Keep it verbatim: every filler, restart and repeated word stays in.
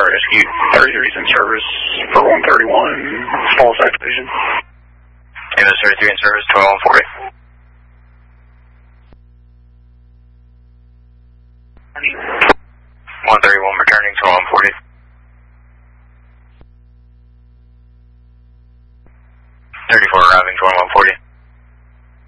Rescue thirty-three is in service for one thirty-one, false activation. Ambulance thirty-three in service, twelve one forty. one thirty-one returning, twelve one forty. thirty-four arriving, twelve one forty.